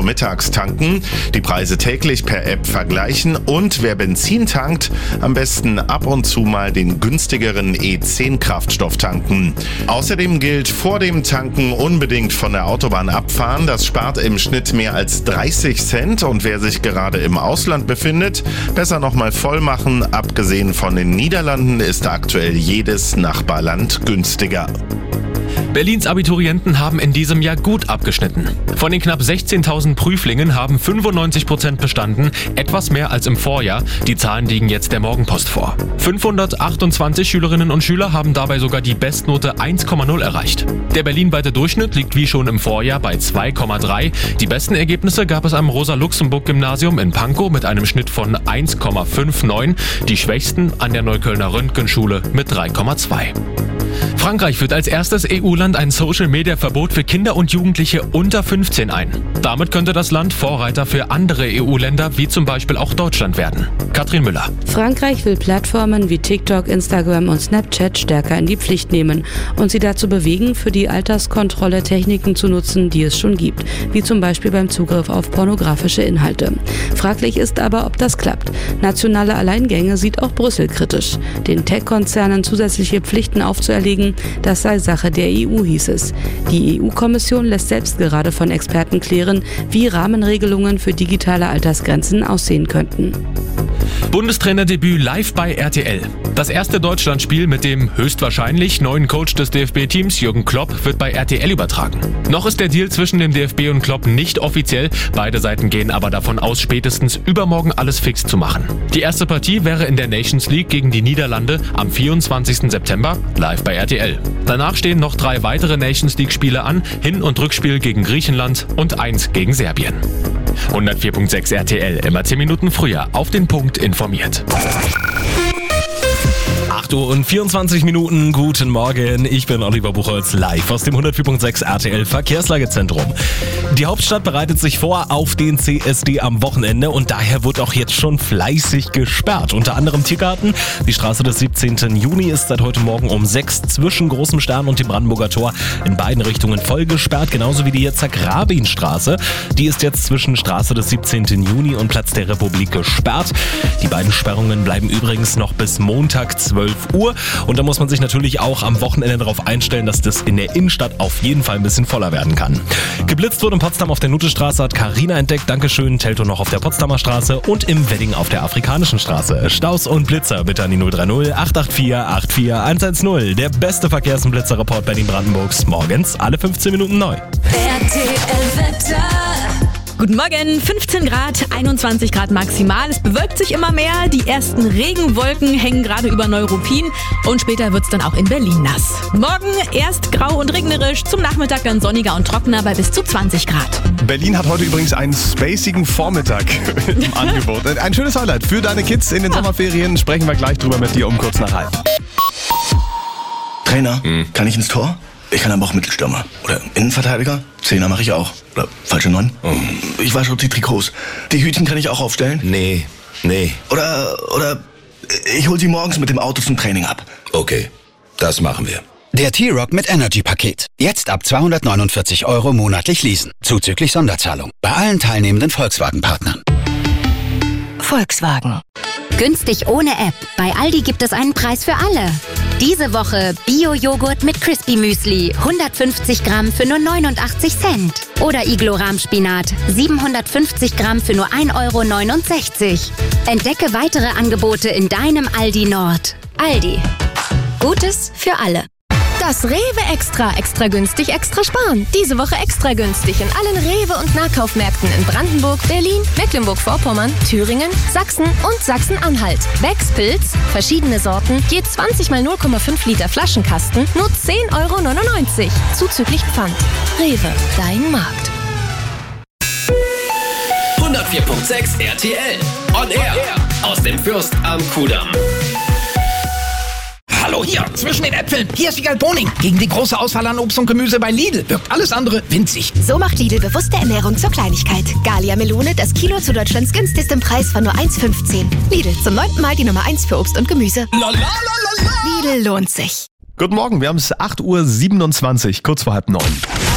mittags tanken, die Preise täglich per App vergleichen und wer Benzin tankt, am besten ab und zu mal den günstigeren E10-Kraftstoff tanken. Außerdem gilt vor dem Tanken unbedingt von der Autobahn abfahren. Das spart im Schnitt mehr als 30 Cent und wer sich gerade im Ausland befindet, besser nochmal voll machen. Abgesehen von den Niederlanden ist aktuell jedes Nachbarland günstiger. Berlins Abiturienten haben in diesem Jahr gut abgeschnitten. Von den knapp 16.000 Prüflingen haben 95% bestanden, etwas mehr als im Vorjahr. Die Zahlen liegen jetzt der Morgenpost vor. 528 Schülerinnen und Schüler haben dabei sogar die Bestnote 1,0 erreicht. Der berlinweite Durchschnitt liegt wie schon im Vorjahr bei 2,3. Die besten Ergebnisse gab es am Rosa-Luxemburg-Gymnasium in Pankow mit einem Schnitt von 1,59. Die schwächsten an der Neuköllner Röntgenschule mit 3,2. Frankreich führt als erstes EU-Land ein Social-Media-Verbot für Kinder und Jugendliche unter 15 ein. Damit könnte das Land Vorreiter für andere EU-Länder wie zum Beispiel auch Deutschland werden. Katrin Müller. Frankreich will Plattformen wie TikTok, Instagram und Snapchat stärker in die Pflicht nehmen und sie dazu bewegen, für die Alterskontrolle Techniken zu nutzen, die es schon gibt, wie zum Beispiel beim Zugriff auf pornografische Inhalte. Fraglich ist aber, ob das klappt. Nationale Alleingänge sieht auch Brüssel kritisch. Den Tech-Konzernen zusätzliche Pflichten aufzuerlegen, das sei Sache der EU, hieß es. Die EU-Kommission lässt selbst gerade von Experten klären, wie Rahmenregelungen für digitale Altersgrenzen aussehen könnten. Bundestrainerdebüt live bei RTL. Das erste Deutschlandspiel mit dem höchstwahrscheinlich neuen Coach des DFB-Teams Jürgen Klopp wird bei RTL übertragen. Noch ist der Deal zwischen dem DFB und Klopp nicht offiziell. Beide Seiten gehen aber davon aus, spätestens übermorgen alles fix zu machen. Die erste Partie wäre in der Nations League gegen die Niederlande am 24. September live bei RTL. Danach stehen noch 3 weitere Nations League-Spiele an, Hin- und Rückspiel gegen Griechenland und 1 gegen Serbien. 104.6 RTL, immer 10 Minuten früher auf den Punkt informiert. 8:24 Uhr, guten Morgen, ich bin Oliver Buchholz, live aus dem 104.6 RTL Verkehrslagezentrum. Die Hauptstadt bereitet sich vor auf den CSD am Wochenende und daher wird auch jetzt schon fleißig gesperrt. Unter anderem Tiergarten, die Straße des 17. Juni ist seit heute Morgen um 6 zwischen Großem Stern und dem Brandenburger Tor in beiden Richtungen voll gesperrt, genauso wie die Yitzhak-Rabin-Straße. Die ist jetzt zwischen Straße des 17. Juni und Platz der Republik gesperrt. Die beiden Sperrungen bleiben übrigens noch bis Montag 12 Uhr und da muss man sich natürlich auch am Wochenende darauf einstellen, dass das in der Innenstadt auf jeden Fall ein bisschen voller werden kann. Geblitzt wurde in Potsdam auf der Nutestraße, hat Carina entdeckt, Dankeschön, Teltow noch auf der Potsdamer Straße und im Wedding auf der Afrikanischen Straße. Staus und Blitzer bitte an die 030 884 84110. Der beste Verkehrs- und Blitzerreport Berlin-Brandenburgs, morgens alle 15 Minuten neu. Guten Morgen, 15 Grad, 21 Grad maximal. Es bewölkt sich immer mehr. Die ersten Regenwolken hängen gerade über Neuruppin und später wird es dann auch in Berlin nass. Morgen erst grau und regnerisch, zum Nachmittag dann sonniger und trockener bei bis zu 20 Grad. Berlin hat heute übrigens einen spacigen Vormittag im Angebot. Ein schönes Highlight für deine Kids in den Sommerferien. Sprechen wir gleich drüber mit dir um kurz nach halb. Trainer, kann ich ins Tor? Ich kann aber auch Mittelstürmer. Oder Innenverteidiger? Zehner mache ich auch. Oder falsche 9? Ich wasche die Trikots. Die Hütchen kann ich auch aufstellen? Nee. Oder ich hol sie morgens mit dem Auto zum Training ab. Okay, das machen wir. Der T-Rock mit Energy-Paket. Jetzt ab 249 € monatlich leasen. Zuzüglich Sonderzahlung. Bei allen teilnehmenden Volkswagen-Partnern. Volkswagen. Günstig ohne App. Bei Aldi gibt es einen Preis für alle. Diese Woche Bio-Joghurt mit Crispy Müsli, 150 Gramm für nur 89 Cent. Oder Iglo-Rahmspinat, 750 Gramm für nur 1,69 €. Entdecke weitere Angebote in deinem Aldi Nord. Aldi. Gutes für alle. Das Rewe extra günstig, extra sparen. Diese Woche extra günstig in allen Rewe- und Nahkaufmärkten in Brandenburg, Berlin, Mecklenburg-Vorpommern, Thüringen, Sachsen und Sachsen-Anhalt. Becks Pilz, verschiedene Sorten, je 20 mal 0,5 Liter Flaschenkasten, nur 10,99 €. Zuzüglich Pfand. Rewe, dein Markt. 104.6 RTL. On Air. Aus dem Fürst am Kudamm. Hallo hier, zwischen den Äpfeln. Hier ist Wiegald Boning. Gegen die große Auswahl an Obst und Gemüse bei Lidl wirkt alles andere winzig. So macht Lidl bewusste Ernährung zur Kleinigkeit. Gallia Melone, das Kilo zu Deutschlands günstigstem Preis von nur 1,15. Lidl, zum 9. Mal die Nummer 1 für Obst und Gemüse. Lidl lohnt sich. Guten Morgen, wir haben es 8:27 Uhr, kurz vor 8:30.